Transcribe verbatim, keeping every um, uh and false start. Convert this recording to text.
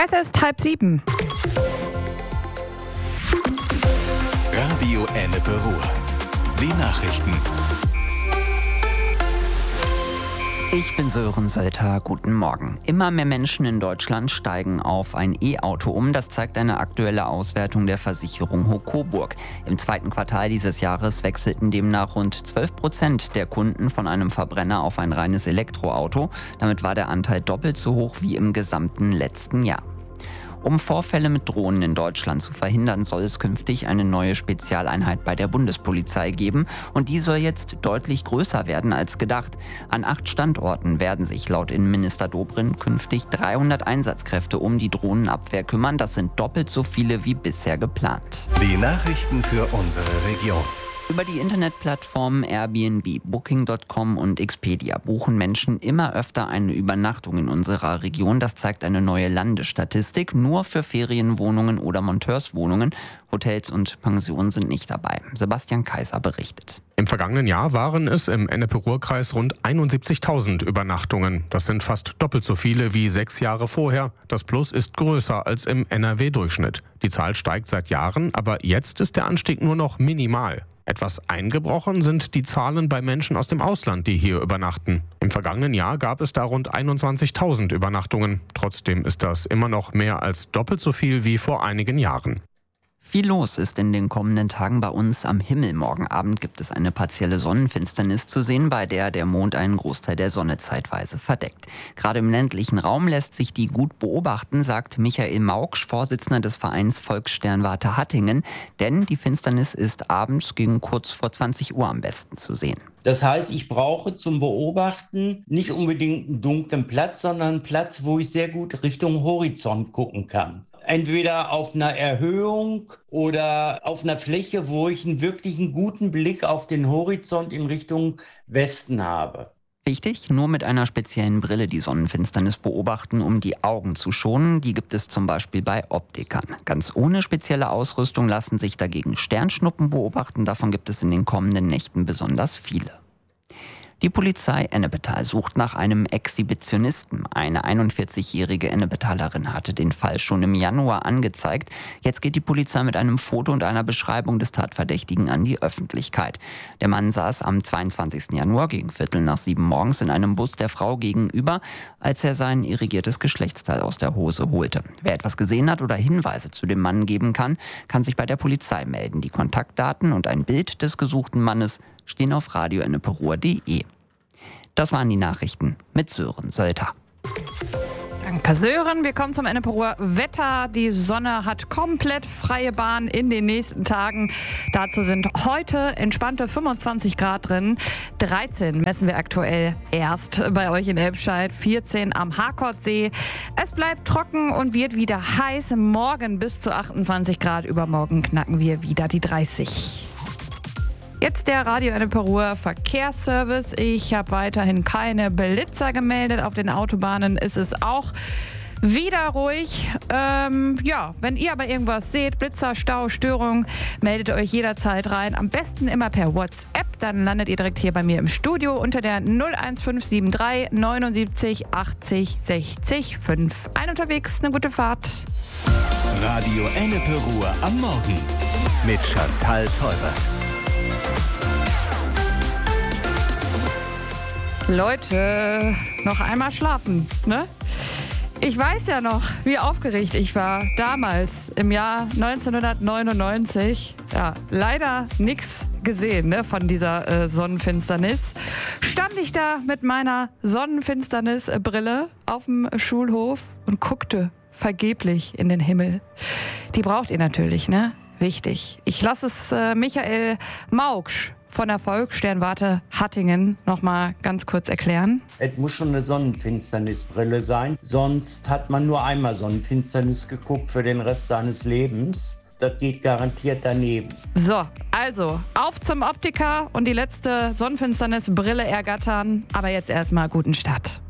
Es ist halb sieben. Radio Ennepe-Ruhr. Die Nachrichten. Ich bin Sören Sölter, guten Morgen. Immer mehr Menschen in Deutschland steigen auf ein E-Auto um. Das zeigt eine aktuelle Auswertung der Versicherung Hocoburg. Im zweiten Quartal dieses Jahres wechselten demnach rund zwölf Prozent der Kunden von einem Verbrenner auf ein reines Elektroauto. Damit war der Anteil doppelt so hoch wie im gesamten letzten Jahr. Um Vorfälle mit Drohnen in Deutschland zu verhindern, soll es künftig eine neue Spezialeinheit bei der Bundespolizei geben. Und die soll jetzt deutlich größer werden als gedacht. An acht Standorten werden sich laut Innenminister Dobrindt künftig dreihundert Einsatzkräfte um die Drohnenabwehr kümmern. Das sind doppelt so viele wie bisher geplant. Die Nachrichten für unsere Region. Über die Internetplattformen Airbnb, Booking Punkt com und Expedia buchen Menschen immer öfter eine Übernachtung in unserer Region. Das zeigt eine neue Landesstatistik. Nur für Ferienwohnungen oder Monteurswohnungen. Hotels und Pensionen sind nicht dabei. Sebastian Kaiser berichtet. Im vergangenen Jahr waren es im Ennepe-Ruhr-Kreis rund einundsiebzigtausend Übernachtungen. Das sind fast doppelt so viele wie sechs Jahre vorher. Das Plus ist größer als im N R W-Durchschnitt. Die Zahl steigt seit Jahren, aber jetzt ist der Anstieg nur noch minimal. Etwas eingebrochen sind die Zahlen bei Menschen aus dem Ausland, die hier übernachten. Im vergangenen Jahr gab es da rund einundzwanzigtausend Übernachtungen. Trotzdem ist das immer noch mehr als doppelt so viel wie vor einigen Jahren. Viel los ist in den kommenden Tagen bei uns am Himmel. Morgen Abend gibt es eine partielle Sonnenfinsternis zu sehen, bei der der Mond einen Großteil der Sonne zeitweise verdeckt. Gerade im ländlichen Raum lässt sich die gut beobachten, sagt Michael Mauksch, Vorsitzender des Vereins Volkssternwarte Hattingen. Denn die Finsternis ist abends gegen kurz vor zwanzig Uhr am besten zu sehen. Das heißt, ich brauche zum Beobachten nicht unbedingt einen dunklen Platz, sondern einen Platz, wo ich sehr gut Richtung Horizont gucken kann. Entweder auf einer Erhöhung oder auf einer Fläche, wo ich einen wirklichen guten Blick auf den Horizont in Richtung Westen habe. Wichtig, nur mit einer speziellen Brille die Sonnenfinsternis beobachten, um die Augen zu schonen. Die gibt es zum Beispiel bei Optikern. Ganz ohne spezielle Ausrüstung lassen sich dagegen Sternschnuppen beobachten. Davon gibt es in den kommenden Nächten besonders viele. Die Polizei Ennepetal sucht nach einem Exhibitionisten. Eine einundvierzigjährige Ennepetalerin hatte den Fall schon im Januar angezeigt. Jetzt geht die Polizei mit einem Foto und einer Beschreibung des Tatverdächtigen an die Öffentlichkeit. Der Mann saß am zweiundzwanzigsten Januar gegen Viertel nach sieben morgens in einem Bus der Frau gegenüber, als er sein irrigiertes Geschlechtsteil aus der Hose holte. Wer etwas gesehen hat oder Hinweise zu dem Mann geben kann, kann sich bei der Polizei melden. Die Kontaktdaten und ein Bild des gesuchten Mannes stehen auf radio ennepe ruhr punkt de. Das waren die Nachrichten mit Sören Sölter. Danke, Sören. Wir kommen zum Ennepe-Ruhr Wetter. Die Sonne hat komplett freie Bahn in den nächsten Tagen. Dazu sind heute entspannte fünfundzwanzig Grad drin. dreizehn messen wir aktuell erst bei euch in Elbscheid. vierzehn am Harkordsee. Es bleibt trocken und wird wieder heiß. Morgen bis zu achtundzwanzig Grad. Übermorgen knacken wir wieder die dreißig. Jetzt der Radio Ennepe-Ruhr Verkehrsservice. Ich habe weiterhin keine Blitzer gemeldet. Auf den Autobahnen ist es auch wieder ruhig. Ähm, ja, wenn ihr aber irgendwas seht, Blitzer, Stau, Störung, meldet euch jederzeit rein. Am besten immer per WhatsApp. Dann landet ihr direkt hier bei mir im Studio unter der null eins fünf sieben drei neunundsiebzig achtzig sechzig fünf. Ein unterwegs, eine gute Fahrt. Radio Ennepe-Ruhr am Morgen mit Chantal Teubert. Leute, noch einmal schlafen, ne? Ich weiß ja noch, wie aufgeregt ich war damals im Jahr neunzehnhundertneunundneunzig. Ja, leider nichts gesehen, ne, von dieser äh, Sonnenfinsternis. Stand ich da mit meiner Sonnenfinsternisbrille auf dem Schulhof und guckte vergeblich in den Himmel. Die braucht ihr natürlich, ne? Wichtig. Ich lasse es äh, Michael Mauksch von der Volkssternwarte Hattingen noch mal ganz kurz erklären. Es muss schon eine Sonnenfinsternisbrille sein, sonst hat man nur einmal Sonnenfinsternis geguckt für den Rest seines Lebens. Das geht garantiert daneben. So, also auf zum Optiker und die letzte Sonnenfinsternisbrille ergattern. Aber jetzt erstmal guten Start.